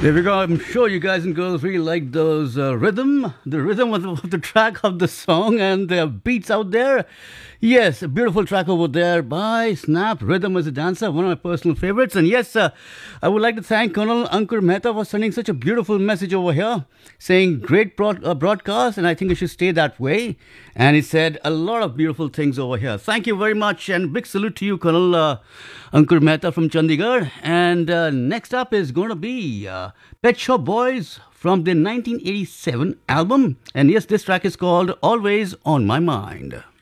There we go. I'm sure you guys and girls really like the rhythm of the track of the song and the beats out there. Yes, a beautiful track over there by Snap Rhythm as a Dancer, one of my personal favorites. And yes, I would like to thank Colonel Ankur Mehta for sending such a beautiful message over here, saying great broadcast, and I think it should stay that way. And he said a lot of beautiful things over here. Thank you very much, and big salute to you, Colonel Ankur Mehta from Chandigarh. And next up is going to be Pet Shop Boys from the 1987 album. And yes, this track is called Always on My Mind.